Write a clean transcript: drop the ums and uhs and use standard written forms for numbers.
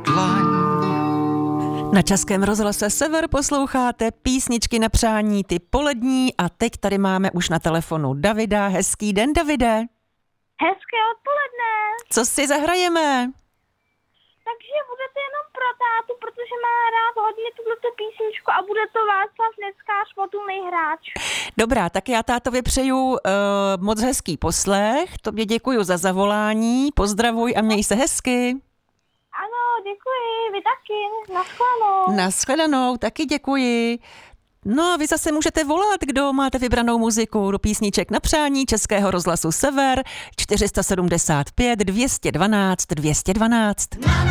dlaň. Na Českém rozhlase Sever posloucháte písničky na přání, ty polední, a teď tady máme už na telefonu Davida. Hezký den, Davide. Hezké odpoledne. Co si zahrajeme? Takže bude to jenom pro tátu, protože má rád hodně tuto písničku a bude to Václav Neckář, Potulný hráč. Dobrá, tak já tátovi přeju moc hezký poslech. Tobě děkuju za zavolání, pozdravuj a měj se hezky. Ano, děkuji, vy taky. Naschledanou. Naschledanou, taky děkuji. No a vy zase můžete volat, kdo máte vybranou muziku do písniček na přání Českého rozhlasu Sever 475 212 212.